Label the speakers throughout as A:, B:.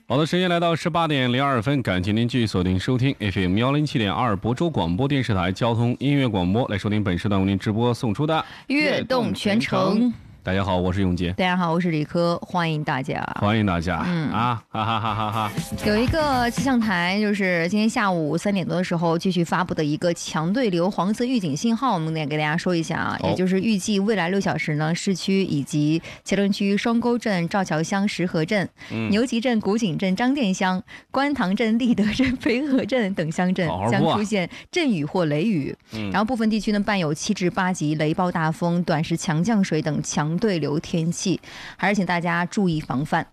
A: 好的，时间来到18:02，感谢您继续锁定收听 FM 107.2亳州广播电视台交通音乐广播，来收听本时段为您直播送出的
B: 悦动全程。
A: 大家好，我是永杰。
B: 大家好，我是李科，欢迎大家。
A: 欢迎大家。哈哈哈哈哈。
B: 有一个气象台，就是今天下午3点多的时候继续发布的一个强对流黄色预警信号，我们得给大家说一下啊，也就是预计未来6小时呢，市区以及茄仑区双沟镇、赵桥乡石河镇、牛集镇、古井镇、张店乡、观塘镇、立德镇、培河镇等乡镇将出现阵雨或雷雨，然后部分地区呢伴有7至8级雷暴大风、短时强降水等强对流天气，还是请大家注意防范。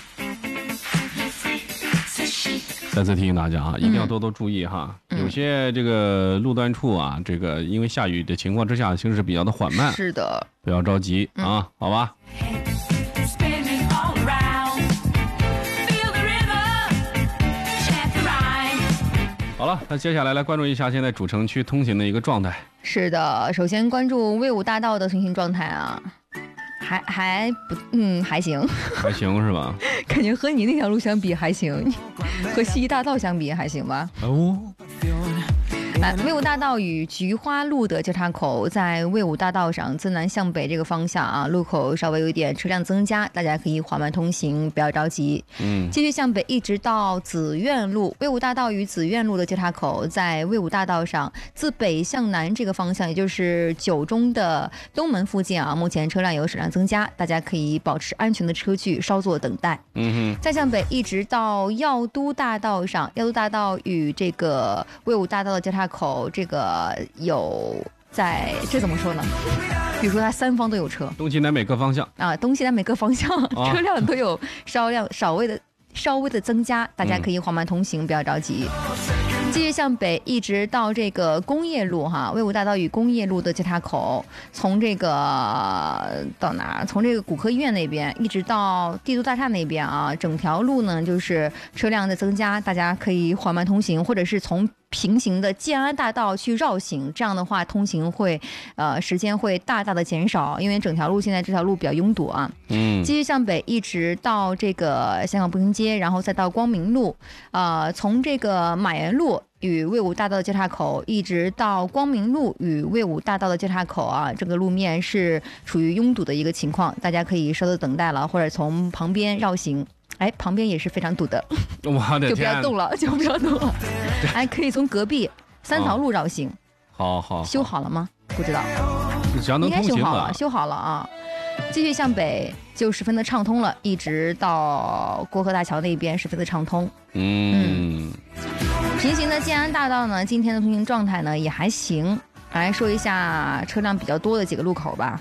A: 再次提醒大家啊，一定要多多注意哈。有些这个路段处啊，这个因为下雨的情况之下，行驶比较的缓慢。
B: 是的，
A: 不要着急啊，好吧。好了，那接下来关注一下现在主城区通行的一个状态。
B: 是的，首先关注魏武大道的通行状态啊，还行，
A: 还行是吧？
B: 感觉和你那条路相比还行，和西医大道相比还行吧？哦。魏武大道与菊花路的交叉口，在魏武大道上自南向北这个方向啊，路口稍微有一点车辆增加，大家可以缓慢通行，不要着急。继续向北一直到紫苑路，魏武大道与紫苑路的交叉口，在魏武大道上自北向南这个方向，也就是9中的东门附近啊，目前车辆有少量增加，大家可以保持安全的车距，稍作等待。再向北一直到药都大道上，药都大道与这个魏武大道的交叉口，这个有在这怎么说呢？比如说它3方都有车，
A: 东西南北各方向
B: 啊，东西南北各方向车辆都有稍微的增加，大家可以缓慢通行，不要着急。继续向北一直到这个工业路哈，魏武大道与工业路的交叉口，从这个到哪？从这个骨科医院那边一直到帝都大厦那边啊，整条路呢就是车辆的增加，大家可以缓慢通行，或者是从平行的建安大道去绕行，这样的话通行会时间会大大的减少，因为整条路现在这条路比较拥堵啊。继续向北一直到这个香港步行街，然后再到光明路，从这个马园路与魏武大道的交叉口一直到光明路与魏武大道的交叉口啊，这个路面是处于拥堵的一个情况，大家可以稍作等待了，或者从旁边绕行。旁边也是非常堵的，
A: 我的天，
B: 就不要动了，就不要动了。可以从隔壁3条路绕行。
A: 好，
B: 修好了吗？不知道，
A: 应该
B: 修好了啊。继续向北就十分的畅通了，一直到过河大桥那边十分的畅通。平行的建安大道呢，今天的通行状态呢也还行。来说一下车辆比较多的几个路口吧。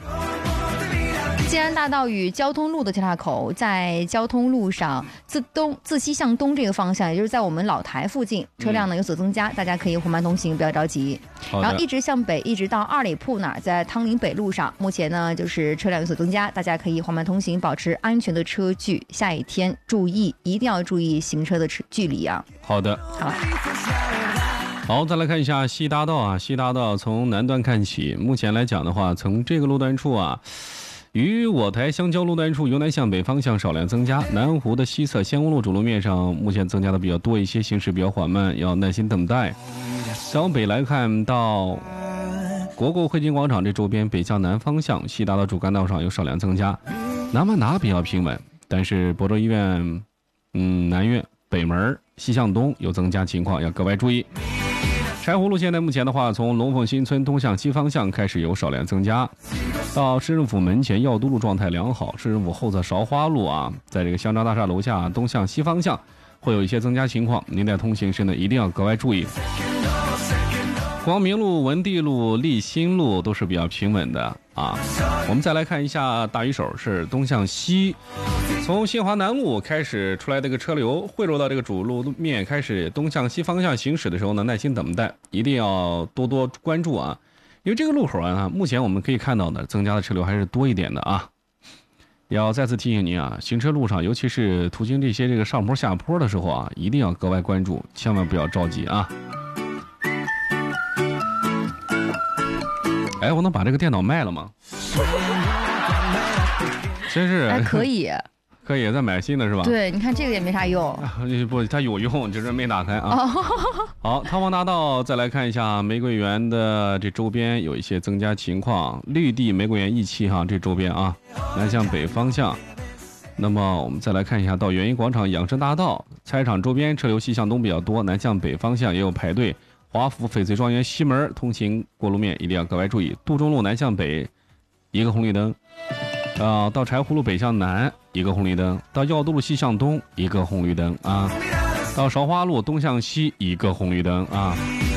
B: 建安大道与交通路的交叉口，在交通路上自西向东这个方向，也就是在我们老台附近，车辆呢有所增加，大家可以缓慢通行，不要着急。然后一直向北，一直到2里铺那儿，在汤林北路上，目前呢就是车辆有所增加，大家可以缓慢通行，保持安全的车距。下雨天一定要注意行车的距离啊。
A: 好的，好，再来看一下西大道啊，西大道从南段看起，目前来讲的话，从这个路段处啊。与我台相交路段处由南向北方向少量增加，南湖的西侧仙湖路主路面上目前增加的比较多一些，行驶比较缓慢，要耐心等待。再往北来看到国购汇金广场这周边北向南方向，西大道主干道上有少量增加，南门达比较平稳，但是亳州医院南院北门西向东有增加情况，要格外注意。柴湖路现在目前的话，从龙凤新村东向西方向开始有少量增加，到市政府门前药都路状态良好，市政府后侧韶花路啊，在这个香樟大厦楼下东向西方向会有一些增加情况，您在通行时呢一定要格外注意。光明路、文地路、立新路都是比较平稳的啊。我们再来看一下大鱼手，是东向西，从新华南路开始出来这个车流汇入到这个主路面，开始东向西方向行驶的时候呢，耐心等待，一定要多多关注啊。因为这个路口啊，目前我们可以看到的增加的车流还是多一点的啊。要再次提醒您啊，行车路上，尤其是途经这些这个上坡下坡的时候啊，一定要格外关注，千万不要着急啊。哎，我能把这个电脑卖了吗？真是
B: 还可以，
A: 可以再买新的是吧？
B: 对，你看这个也没啥用。
A: 不，它有用，就是没打开啊。好，汤王大道再来看一下玫瑰园的这周边有一些增加情况，绿地玫瑰园一期哈，这周边啊，南向北方向。那么我们再来看一下，到园艺广场养生大道菜市场周边车流西向东比较多，南向北方向也有排队。华福翡翠庄园西门通行过路面一定要格外注意。杜中路南向北一个红绿灯，到柴湖路北向南一个红绿灯，到耀都路西向东一个红绿灯啊，到韶华路东向西一个红绿灯啊。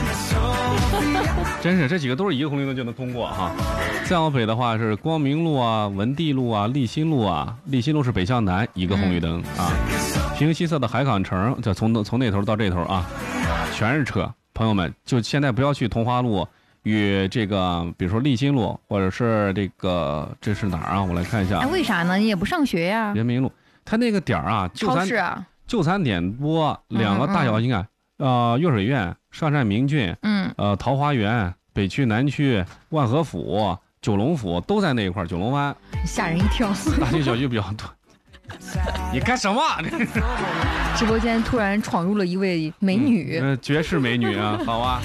A: 真是这几个都是一个红绿灯就能通过哈。再往北的话是光明路啊、文地路啊、立新路啊，立新路是北向南一个红绿灯啊。平西侧的海港城，就从那头到这头啊，全是车。朋友们，就现在不要去同华路与这个，比如说立新路，或者是这是哪儿啊？我来看一下。
B: 为啥呢？你也不上学呀？
A: 人民路，它那个点儿啊，
B: 超市啊，
A: 就3点多，两个大小应该，月水苑、上善明郡，桃花源、北区、南区、万和府、九龙府都在那一块，九龙湾，
B: 吓人一跳。
A: 大型小区比较多。你干什么？
B: 直播间突然闯入了一位美女，
A: 绝世美女啊！好啊。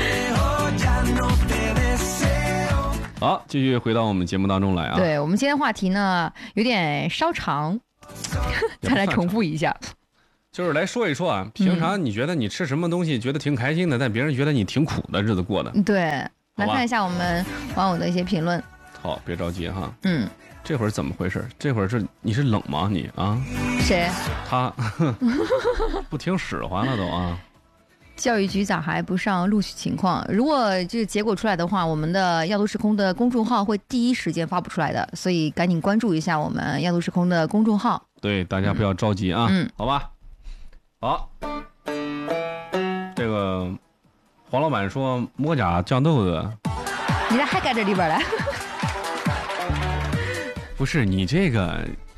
A: 好，继续回到我们节目当中来啊。
B: 对，我们今天话题呢有点稍长，再来重复一下，
A: 就是来说一说啊，平常你觉得你吃什么东西觉得挺开心的，但别人觉得你挺苦的日子过的。
B: 对，来看一下我们网友的一些评论。
A: 好，别着急哈。
B: 这
A: 会儿怎么回事？这会儿你是冷吗？你啊？
B: 谁？
A: 他不听使唤了都啊！
B: 教育局咋还不上录取情况？如果这个结果出来的话，我们的耀都时空的公众号会第一时间发布出来的，所以赶紧关注一下我们耀都时空的公众号。对，
A: 大家不要着急啊。好吧。好，这个黄老板说摸甲酱豆子，
B: 你咋还搁这里边来？
A: 不是你这个，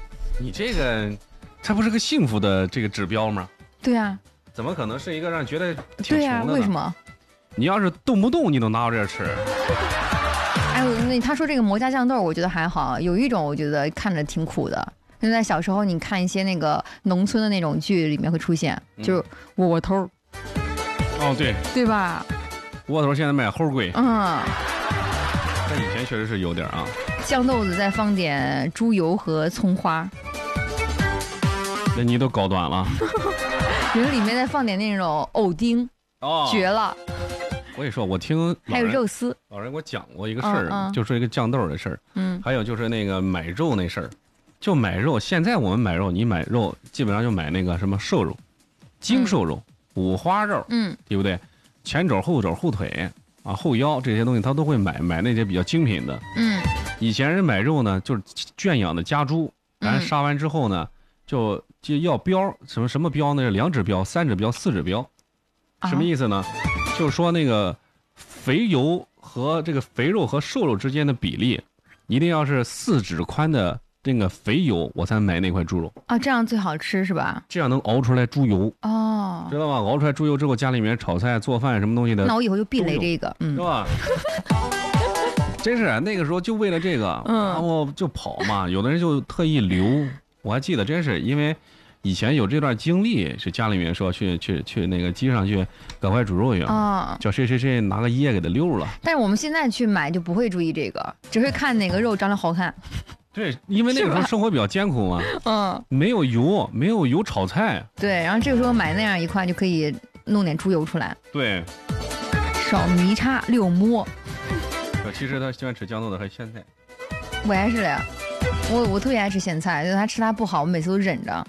A: 它不是个幸福的这个指标吗？
B: 对啊。
A: 怎么可能是一个让觉得挺穷的呢？
B: 对啊，为什么？
A: 你要是动不动你都拿到这吃。
B: 哎，那他说这个魔家酱豆，我觉得还好。有一种我觉得看着挺苦的，因为在小时候你看一些那个农村的那种剧里面会出现，就是窝头。
A: 哦，对，
B: 对吧？
A: 窝头现在卖齁贵。但以前确实是有点啊。
B: 酱豆子再放点猪油和葱花，
A: 那你都高端了。
B: 然后里面再放点那种藕丁，绝了。
A: 我跟你说，我听
B: 还有肉丝，
A: 老人给我讲过一个事儿，就说一个酱豆的事儿。还有就是那个买肉那事儿，就买肉。现在我们买肉，你买肉基本上就买那个什么瘦肉、精瘦肉、五花肉，对不对？前肘、后肘、后腿啊、后腰这些东西，他都会买那些比较精品的。以前人买肉呢，就是圈养的家猪，咱杀完之后呢，就要标什么标呢？是2指标、3指标、4指标，什么意思呢？就是说那个肥油和这个肥肉和瘦肉之间的比例，一定要是4指宽的这个肥油，我才买那块猪肉
B: 啊，这样最好吃是吧？
A: 这样能熬出来猪油
B: 哦，
A: 知道吗？熬出来猪油之后，家里面炒菜、做饭什么东西的，
B: 那我以后就避雷这个，
A: 是吧？真是那个时候就为了这个，然后就跑嘛，有的人就特意留。我还记得，真是因为以前有这段经历，是家里面说去那个鸡上去赶快煮肉去，叫谁拿个椰给他溜了。
B: 但是我们现在去买就不会注意这个，只会看哪个肉长得好看。
A: 对，因为那个时候生活比较艰苦嘛，没有油炒菜。对，
B: 然后这个时候买那样一块就可以弄点猪油出来。
A: 对，
B: 少迷叉溜摸。
A: 其实他喜欢吃酱豆子还是咸菜。
B: 我也是的呀，我特别爱吃咸菜，就他吃它不好，我每次都忍着。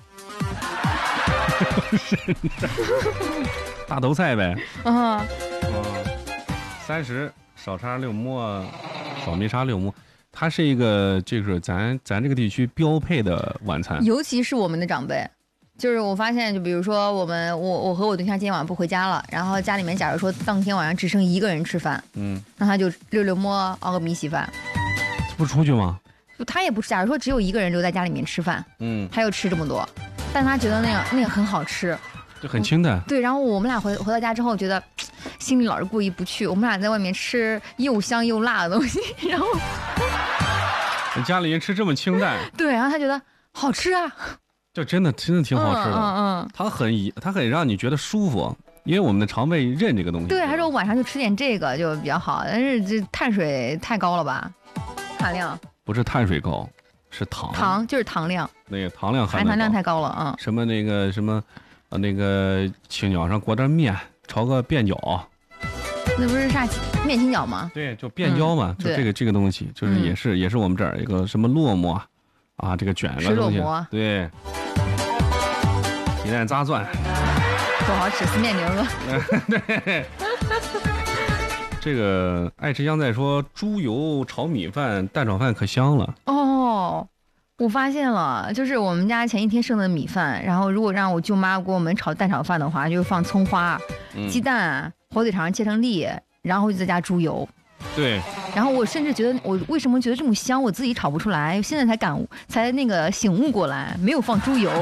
A: 大头菜呗。30少叉溜馍，少迷叉溜馍，它是一个就是咱这个地区标配的晚餐，
B: 尤其是我们的长辈。就是我发现，就比如说我和我对象今天晚上不回家了，然后家里面假如说当天晚上只剩一个人吃饭，那他就溜馍熬个米稀饭。
A: 不出去吗？
B: 就他也不，假如说只有一个人留在家里面吃饭，他又吃这么多，但他觉得那个很好吃，
A: 就很清淡。
B: 对，然后我们俩回到家之后，觉得心里老是过意不去。我们俩在外面吃又香又辣的东西，然后
A: 家里人吃这么清淡，
B: 对，然后他觉得好吃啊。
A: 就真的挺好吃的。它很让你觉得舒服，因为我们的肠胃认这个东西。
B: 对，还说晚上就吃点这个就比较好，但是这碳水太高了吧，含量。
A: 不是碳水高，是糖
B: 就是糖量。
A: 那个糖量
B: 含量太高了啊。
A: 什么那个青椒上裹点面，炒个便饺。
B: 那不是啥面青饺吗？
A: 对，就便饺嘛，就这个东西，就是也是我们这儿一个什么烙馍啊，这个卷个东西，对，鸡蛋炸蒜，
B: 多好吃，死面牛肉。
A: 对，这个爱吃香菜说猪油炒米饭、蛋炒饭可香了。
B: 哦，我发现了，就是我们家前一天剩的米饭，然后如果让我舅妈给我们炒蛋炒饭的话，就放葱花、鸡蛋。火腿肠切成粒，然后就再加猪油。
A: 对。
B: 然后我甚至觉得，我为什么觉得这么香，我自己炒不出来，现在才那个醒悟过来，没有放猪油。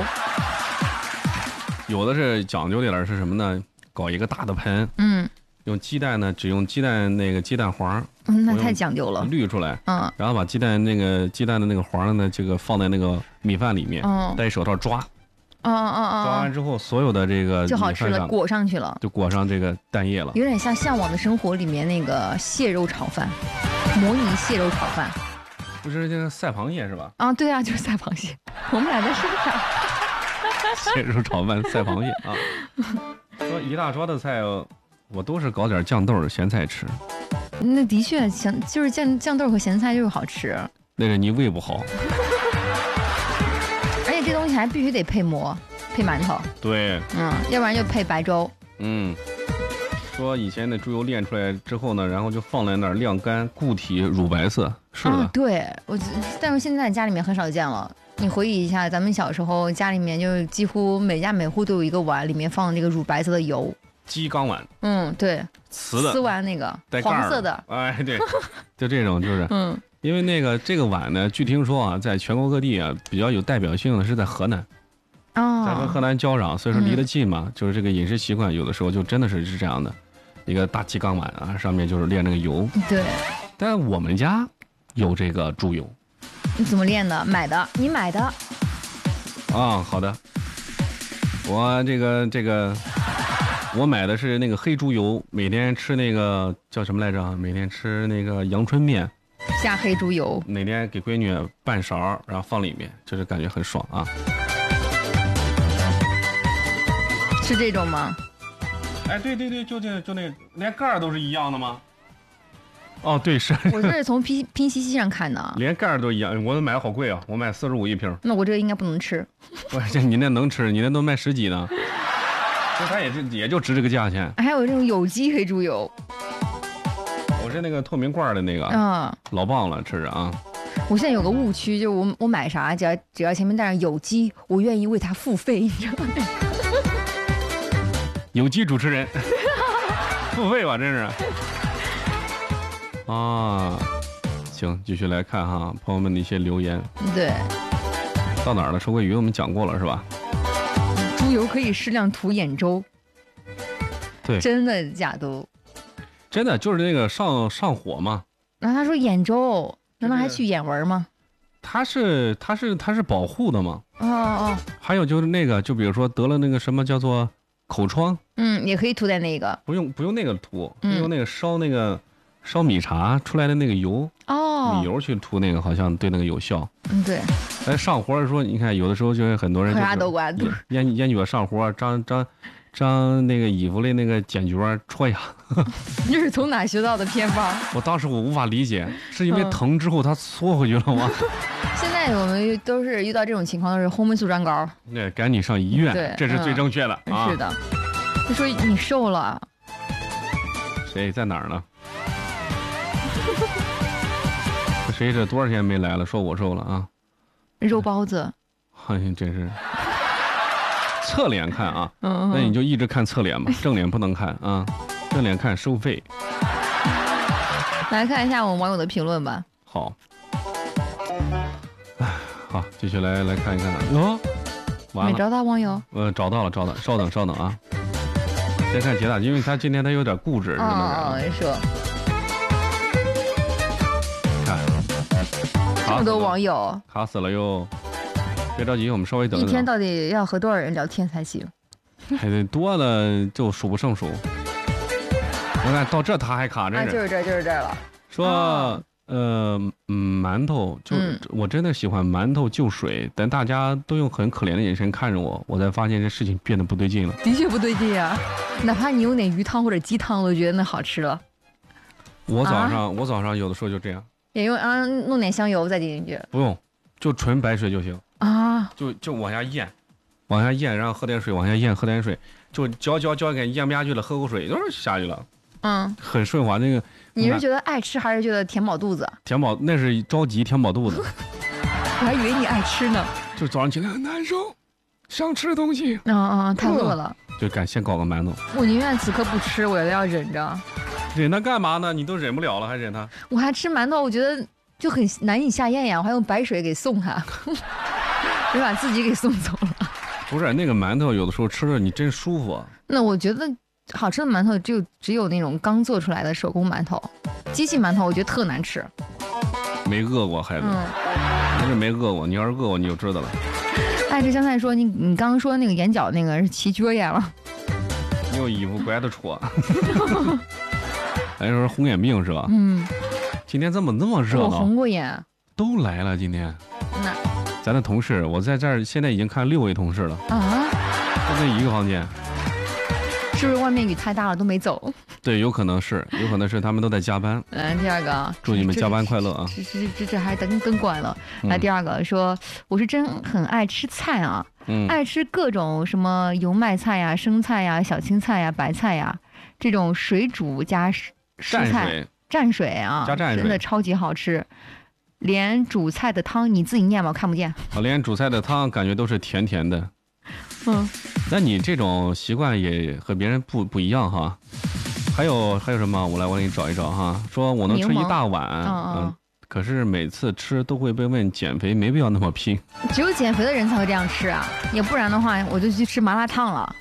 A: 有的是讲究点是什么呢？搞一个大的盆，用鸡蛋呢，只用鸡蛋黄，
B: 那太讲究了，
A: 滤出来，然后把鸡蛋的那个黄呢，这个放在那个米饭里面，戴手套抓。抓完之后，所有的这个
B: 就好吃了，裹上去了，
A: 就裹上这个蛋液了，
B: 有点像《向往的生活》里面那个蟹肉炒饭，模拟蟹肉炒饭，
A: 不是这个赛螃蟹是吧？
B: 啊，对啊，就是赛螃蟹，我们俩在说啥？
A: 蟹肉炒饭赛螃蟹啊！说一大桌的菜，我都是搞点酱豆咸菜吃。
B: 那的确，就是酱豆和咸菜就是好吃。
A: 那是你胃不好。
B: 这东西还必须得配馍，配馒头。
A: 对，
B: 要不然就配白粥。
A: 说以前的猪油炼出来之后呢，然后就放在那儿晾干，固体乳白色。是的，
B: 对但是现在家里面很少见了。你回忆一下，咱们小时候家里面就几乎每家每户都有一个碗，里面放那个乳白色的油。
A: 鸡缸碗。
B: 对，
A: 瓷
B: 碗那个黄色的。
A: 哎，对，就这种就是。因为这个碗呢，据听说啊，在全国各地啊比较有代表性的是在河南，在跟河南交壤，所以说离得近嘛，就是这个饮食习惯有的时候就真的是这样的，一个大鸡缸碗啊，上面就是炼那个油。
B: 对。
A: 但我们家有这个猪油。
B: 你怎么炼的？买的？你买的？
A: 好的。我这个，我买的是那个黑猪油，每天吃那个叫什么来着？每天吃那个阳春面。
B: 下黑猪油，
A: 哪天给闺女半勺，然后放里面，就是感觉很爽啊。
B: 是这种吗？
A: 哎，对，就那连盖儿都是一样的吗？哦，对，是。
B: 我这是从拼夕夕上看的。
A: 连盖儿都一样，我买的好贵啊，我买45一瓶。
B: 那我这个应该不能吃。
A: 这你那能吃，你那都卖10几呢。这它也就值这个价钱。
B: 还有这种有机黑猪油。
A: 我是那个透明罐的那个，老棒了，吃着啊。
B: 我现在有个误区，就是我买啥，只要前面带上有机，我愿意为它付费，你知道吗？
A: 有机主持人，付费吧，真是。行，继续来看哈，朋友们的一些留言。
B: 对。
A: 到哪儿了？收桂鱼我们讲过了是吧？
B: 猪油可以适量涂眼周。
A: 对。
B: 真的假的？
A: 真的就是那个上火嘛。
B: 那他说眼周，难道还去眼纹吗？
A: 它是保护的嘛。还有就是那个，就比如说得了那个什么叫做口疮，
B: 也可以涂在那个。
A: 不用那个涂，用那个烧米茶出来的那个油，米油去涂那个，好像对那个有效。
B: 对。
A: 上火的时候，你看有的时候就有很多人
B: 喝啥都管
A: 烟脚上火，张那个衣服的那个尖角戳呀。
B: 这是从哪学到的偏方？
A: 我当时我无法理解，是因为疼之后它缩回去了吗？
B: 现在我们都是遇到这种情况都是红霉素软膏。
A: 对，赶紧上医院，这是最正确的啊。
B: 是的。你说你瘦了？
A: 谁在哪儿呢？谁这多少天没来了？说我瘦了啊？
B: 肉包子。
A: 哎呀，真是。侧脸看啊，那你就一直看侧脸吧，正脸不能看啊，正脸看收费。
B: 来看一下我们网友的评论吧。
A: 好，好，继续来看一看完了。
B: 没找到网友？
A: 找到了，稍等啊。先看杰大，因为他今天他有点固执，是那个。
B: 说。
A: 看，
B: 这么多网友，
A: 卡死了哟。 别着急，我们稍微等等。
B: 一天到底要和多少人聊天才行？
A: 还得多了就数不胜数。我看到这他还卡着呢。
B: 就是这了。
A: 说馒头我真的喜欢馒头就水，但大家都用很可怜的眼神看着我，我才发现这事情变得不对劲了。
B: 的确不对劲啊！哪怕你用点鱼汤或者鸡汤，我都觉得那好吃了。
A: 我早上有的时候就这样，
B: 也用弄点香油再进去。
A: 不用，就纯白水就行
B: 啊，
A: 就往下咽，然后喝点水，往下咽，喝点水，就嚼给咽不下去了，喝口水就是下去了。很顺滑。那个
B: 你是觉得爱吃还是觉得填饱肚子？
A: 填饱，那是着急填饱肚子。
B: 我还以为你爱吃呢。
A: 就早上起来很难受，想吃东西。
B: 太饿了。
A: 就敢先搞个馒头。
B: 我宁愿此刻不吃，我也要忍着。
A: 忍它干嘛呢？你都忍不了了，还忍它？
B: 我还吃馒头，我觉得就很难以下咽呀。我还用白水给送它，就把自己给送走了。
A: 不是那个馒头，有的时候吃着你真舒服。
B: 那我觉得好吃的馒头只有那种刚做出来的手工馒头，机器馒头我觉得特难吃。
A: 没饿过孩子，不是没饿过，你要是饿过你就知道了。
B: 爱吃香菜说你刚刚说那个眼角那个是起脚眼了。
A: 你有衣服怪得戳。还说红眼病是吧？今天怎么那么热闹？
B: 我红过眼。
A: 都来了今天。
B: 那
A: 咱的同事，我在这儿现在已经看6位同事了啊，都在一个房间。
B: 是不是外面雨太大了都没走？
A: 对，有可能是他们都在加班。
B: 来第二个，
A: 祝你们加班快乐啊！
B: 这还灯怪了。来第二个说，我是真很爱吃菜啊，爱吃各种什么油麦菜呀、生菜呀、小青菜呀、白菜呀，这种水煮加蔬菜蘸水啊，
A: 加蘸水
B: 真的超级好吃。连煮菜的汤你自己念吧，我看不见。
A: 连煮菜的汤感觉都是甜甜的。那你这种习惯也和别人不一样哈。还有什么？我给你找一找哈。说我能吃一大碗，可是每次吃都会被问减肥，没必要那么拼。
B: 只有减肥的人才会这样吃啊，也不然的话我就去吃麻辣烫了。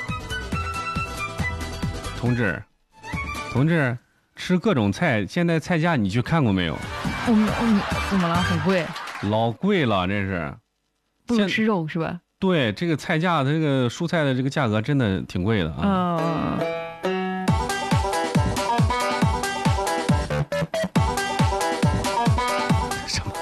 A: 同志，吃各种菜，现在菜价你去看过没有？
B: 怎么了？很贵。
A: 老贵了，这是。
B: 不如吃肉是吧？
A: 对，这个菜价，这个蔬菜的这个价格真的挺贵的啊。什么？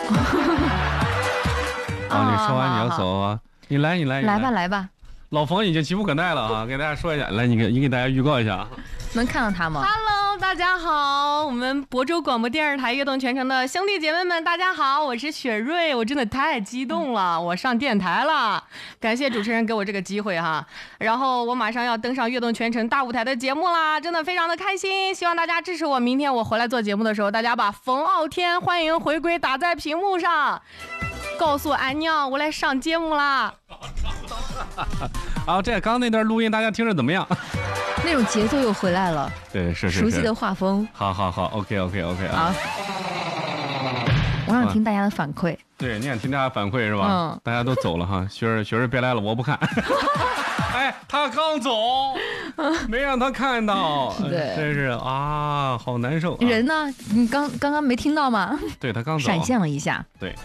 A: 你说完你要走啊？你来
B: 吧。
A: 老冯已经急不可耐了啊！给大家说一下，来，你给大家预告一下，
B: 能看到他吗
C: ？Hello， 大家好，我们亳州广播电视台悦动全城的兄弟姐妹们，大家好，我是雪瑞，我真的太激动了，我上电台了，感谢主持人给我这个机会哈。然后我马上要登上悦动全城大舞台的节目啦，真的非常的开心，希望大家支持我。明天我回来做节目的时候，大家把冯傲天欢迎回归打在屏幕上，告诉俺娘我来上节目啦。
A: 好，这刚刚那段录音大家听着怎么样？
B: 那种节奏又回来了，
A: 对，是
B: 熟悉的画风。
A: 好 ，OK 啊。
B: 我想听大家的反馈。
A: 对，你想听大家反馈是吧？大家都走了哈，雪瑞别来了，我不看。哎，他刚走，没让他看到，
B: 对，
A: 真是啊，好难受。
B: 人呢？你刚刚没听到吗？
A: 对，他刚走，
B: 闪现了一下。
A: 对。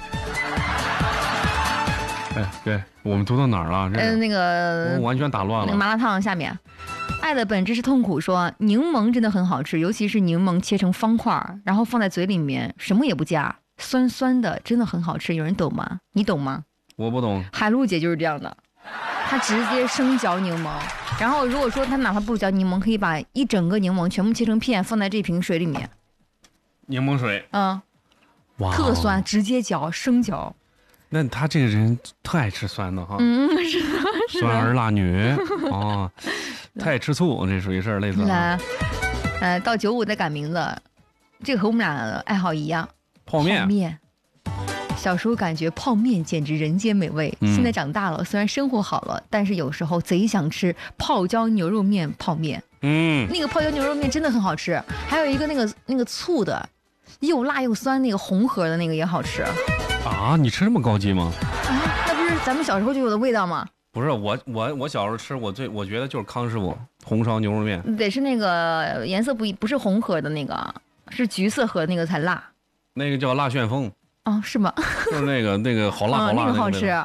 A: 对，我们读到哪儿了？
B: 那个
A: 我完全打乱了。
B: 麻辣烫下面，爱的本质是痛苦说柠檬真的很好吃，尤其是柠檬切成方块，然后放在嘴里面，什么也不加，酸酸的，真的很好吃。有人懂吗？你懂吗？
A: 我不懂。
B: 海璐姐就是这样的，她直接生嚼柠檬，然后如果说她哪怕不嚼柠檬，可以把一整个柠檬全部切成片，放在这瓶水里面。
A: 柠檬水。
B: 哇，特酸，直接嚼，生嚼。
A: 那他这个人特爱吃酸的哈，
B: 是的，
A: 酸儿辣女哦，太爱吃醋，这属于是类似。
B: 来，到95再改名字，这个和我们俩的爱好一样，
A: 泡面。
B: 小时候感觉泡面简直人间美味，现在长大了，虽然生活好了，但是有时候贼想吃泡椒牛肉面泡面。那个泡椒牛肉面真的很好吃，还有一个那个醋的，又辣又酸，那个红盒的那个也好吃。
A: 啊，你吃这么高级吗？
B: 那不是咱们小时候就有的味道吗？
A: 不是，我小时候吃，我觉得就是康师傅红烧牛肉面，
B: 得是那个颜色不是红盒的那个，是橘色盒的那个才辣。
A: 那个叫辣旋风。
B: 是吗？
A: 就是那个好辣好辣
B: 那个好吃。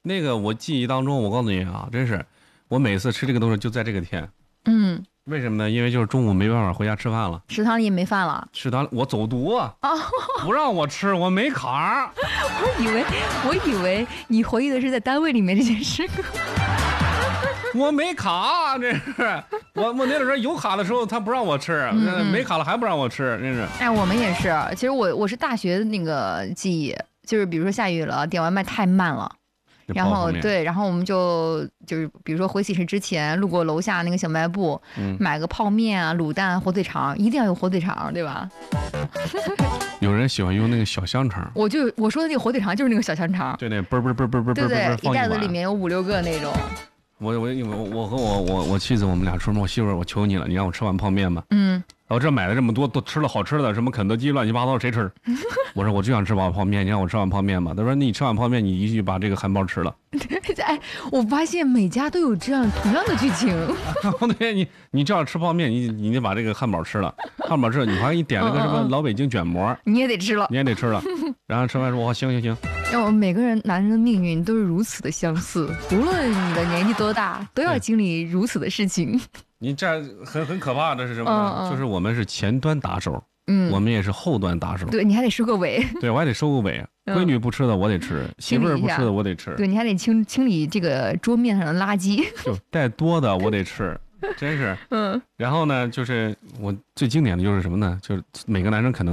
A: 那个我记忆当中，我告诉你啊，真是，我每次吃这个东西就在这个天。
B: 嗯，
A: 为什么呢？因为就是中午没办法回家吃饭了，
B: 食堂里也没饭了。
A: 食堂我走读啊，不让我吃，我没卡。
B: 我以为你回忆的是在单位里面这件事。
A: 我没卡，这是我那个时候有卡的时候他不让我吃，没卡了还不让我吃，真是。
B: 哎，我们也是。其实我是大学的那个记忆，就是比如说下雨了，点外卖太慢了。然后对，然后我们就是比如说回寝室之前路过楼下那个小卖部，买个泡面啊、卤蛋、火腿肠，一定要有火腿肠，对吧？
A: 有人喜欢用那个小香肠，
B: 我说的那个火腿肠就是那个小香肠，
A: 对，嘣嘣嘣嘣嘣嘣，
B: 对，一袋子里面有5、6个那种。
A: 我和我妻子我们俩说，我媳妇儿，我求你了，你让我吃碗泡面吧。我这买了这么多，都吃了好吃的，什么肯德基乱七八糟，谁吃？我说我就想吃碗泡面，你让我吃碗泡面吧。他说你吃碗泡面，你一起把这个汉堡吃了。
B: 哎，我发现每家都有这样同样的剧情。
A: 对，你这样吃泡面，你得把这个汉堡吃了，汉堡吃了，你还一点那个什么老北京卷馍，
B: 你也得吃了，
A: 然后吃完说行。
B: 让我们每个人男人的命运都是如此的相似，无论你的年纪多大，都要经历如此的事情。
A: 你这很可怕，这是什么呢？就是我们是前端打手，我们也是后端打手。
B: 对，你还得收个尾。
A: 对，我还得收个尾。闺女不吃的我得吃，媳妇儿不吃的我得吃。
B: 对，你还得清理这个桌面上的垃圾。
A: 就带多的我得吃，真是。然后呢，就是我最经典的就是什么呢？就是每个男生可能。